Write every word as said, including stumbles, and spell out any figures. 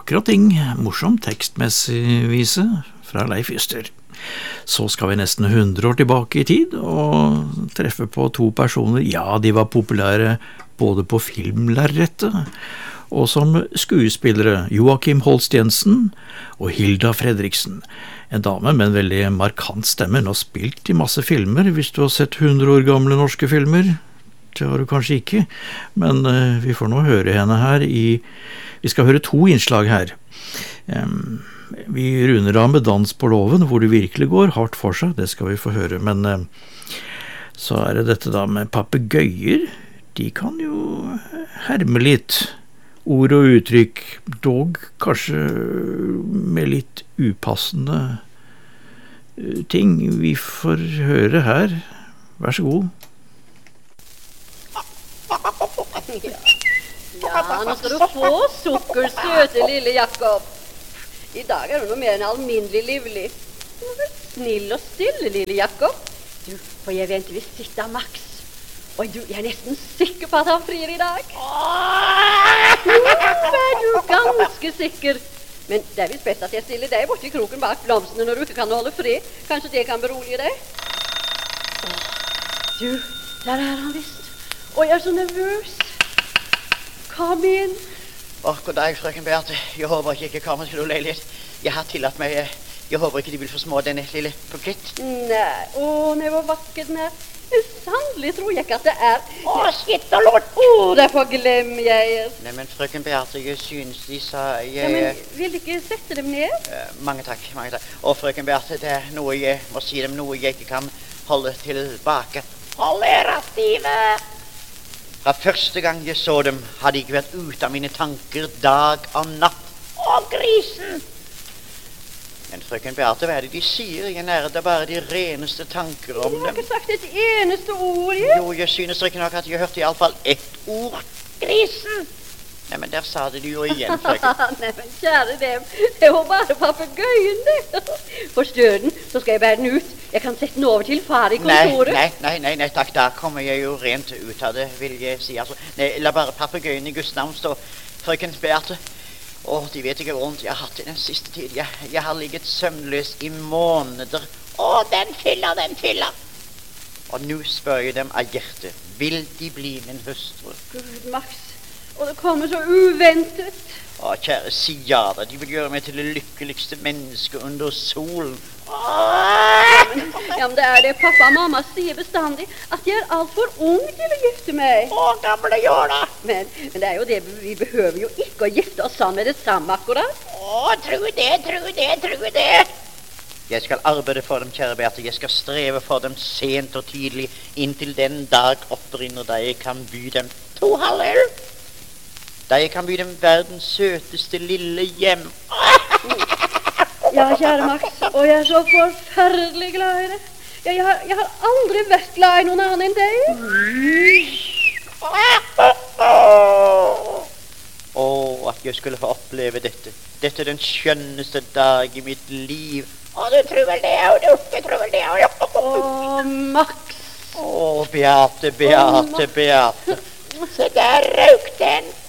vakre ting, morsom tekstmessig vise fra Leif Juster. Så skal vi nesten hundre år tilbake i tid og treffe på to personer. Ja, de var populære både på filmlerrettet og som skuespillere, Joakim Holst Jensen og Hilda Fredriksen. En dame med en veldig markant stemme. Hun har spilt i masse filmer, hvis du har sett hundre år gamle norske filmer. Det har du kanskje ikke, men uh, vi får nå høre henne her i... Vi skal høre to innslag her. Um, vi runder av med Dans på låven, hvor det virkelig går hardt for seg, det skal vi få høre. Men uh, så er det dette da med papegøyer. De kan jo herme litt ord og uttrykk, dog kanskje med litt upassende uh, ting. Vi får høre her. Vær så god. Ja, nå skal du få sukker, søte lille Jakob. I dag er du noe mer enn alminnelig livlig. Du er vel snill og stille, lille Jakob. Du, for jeg venter vi sitter Max. Og du, jeg er nesten sikker på at han frir i dag. Jo, er du ganske sikker. Men det er visst best at jeg stiller deg borti kroken bak blomstene når du ikke kan holde fri. Kanskje det kan berolige deg? Du, der er han visst. Og jeg er så nervøs. Kom inn. Åh, god dag, frøken Beate. Jeg håper ikke jeg kommer til å le litt. Jeg har tillatt meg, jeg håper ikke de vil få små denne lille bukett. Nei, åh, nei, hvor vakkert den er. Sannelig tror jeg ikke at det er. Åh, skitt og lort. Åh, derfor glemmer jeg. Nei, men frøken Beate, jeg synes de sa jeg... Ja, men vil du ikke sette dem ned? Uh, mange takk, mange takk. Og frøken Beate, det er noe jeg må si dem, noe jeg ikke kan holde tilbake. Hold dere stive! Fra første gang jeg så dem, hadde jeg ikke vært ute av mine tanker dag og natt. Å, grisen! Men frøken Beate, hva er det de sier? Jeg nærder bare de reneste tanker om dem. Jeg har ikke sagt et eneste ord, jeg. Jo, jeg synes ikke nok at jeg hørte i alle fall ett ord. Grisen! Nei, men der sa det de jo igjen, frøken. Nei, men kjære dem, det var bare papegøyen det. Forstør den, så skal jeg bære den ut. Jeg kan sette den over til far i kontoret. Nei, nei, nei, nei, takk, da kommer jeg jo rent ut av det, vil jeg si. Altså, nei, la bare papegøyen i Guds navn stå, frøken Beate. Åh, de vet ikke hvor vondt jeg har hatt i den siste tid. Jeg, jeg har ligget søvnløs i måneder. Åh, den fyller, den fyller. Og nå spør jeg dem av hjertet. Vil de bli min hustru? Gud, Max, og det kommer så uventet. Åh, kjære, si ja da. De vil gjøre meg til det lykkeligste menneske under solen. Ja, men, ja, men det er det pappa og mamma sier bestandig, at jeg er alt for ung til å gifte meg. Åh, gamle gjør da. Men, men det er jo det, vi behøver jo ikke å gifte oss sammen med det samme akkurat. Åh, tro det, tro det, tro det. Jeg skal arbeide for dem, kjære Beate. Jeg skal streve for dem sent og tidlig, inntil den dag opprinner da jeg kan by dem to halvøl. Da jeg kan by dem verdens søteste lille hjem. Ja, kjære Max, og jeg er så forferdelig glad i det. Jeg, jeg, har, jeg har aldri vært glad i noen annen enn deg. Åh, oh, at jeg skulle få oppleve dette. Dette er den skjønneste dag i mitt liv. Åh, oh, du tror vel det, og du, du tror vel det, og du. Åh, Max. Åh, oh, Beate, Beate, Beate. Se der røk den.